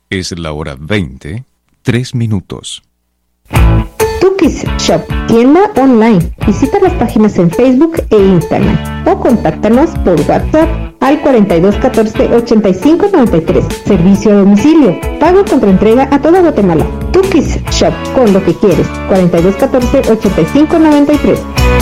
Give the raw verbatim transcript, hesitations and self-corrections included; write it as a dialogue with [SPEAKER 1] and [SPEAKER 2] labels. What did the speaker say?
[SPEAKER 1] Es la hora veinte, tres minutos.
[SPEAKER 2] Tukis Shop, tienda online. Visita las páginas en Facebook e Instagram o contáctanos por WhatsApp al cuarenta y dos catorce ochenta y cinco noventa y tres. Servicio a domicilio. Pago contra entrega a toda Guatemala. Tukis Shop, con lo que quieres. cuarenta y dos catorce ochenta y cinco noventa y tres.